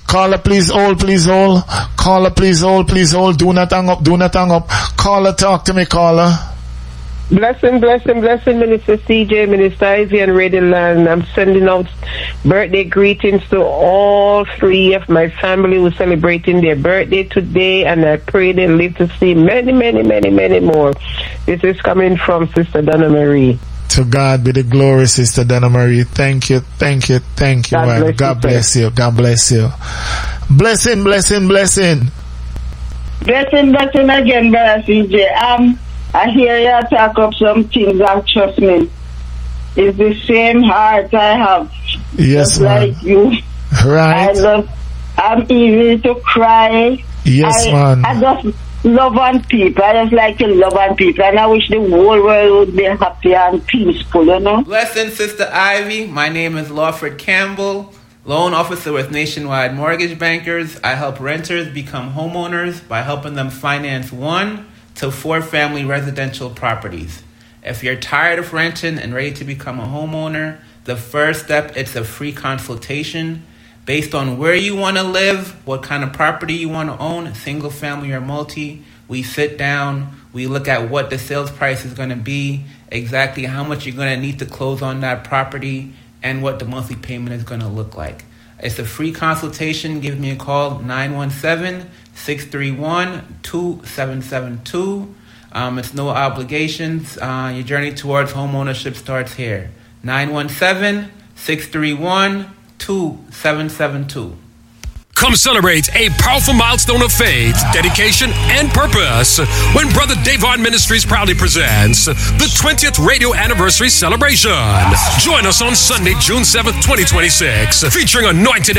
Caller, please hold, please hold. Caller, please hold, please hold. Do not hang up, do not hang up. Caller, talk to me, caller. Blessing, Minister CJ, Minister Ivy, and Redland. I'm sending out birthday greetings to all three of my family who are celebrating their birthday today, and I pray they live to see many, many, many, many more. This is coming from Sister Donna Marie. To God be the glory, Sister Donna Marie. Thank you. God bless you. God bless you. Blessing. Blessing again, Brother CJ. I hear you talk of some things, and trust me, it's the same heart I have. Yes, just like you. Right. I'm easy to cry. Yes, man. I just love on people. I just like to love on people, and I wish the whole world would be happy and peaceful, you know. Blessing, Sister Ivy. My name is Lawford Campbell, loan officer with Nationwide Mortgage Bankers. I help renters become homeowners by helping them finance 1 to 4 family residential properties. If you're tired of renting and ready to become a homeowner, the first step is a free consultation based on where you want to live, what kind of property you want to own, single family or multi. We sit down, we look at what the sales price is going to be, exactly how much you're going to need to close on that property, and what the monthly payment is going to look like. It's a free consultation. Give me a call, 917-631-2772. It's no obligations. Your journey towards homeownership starts here. 917-631-2772. Come celebrate a powerful milestone of faith, dedication, and purpose when Brother Davon Ministries proudly presents the 20th radio anniversary celebration. Join us on Sunday, June 7th, 2026, featuring anointed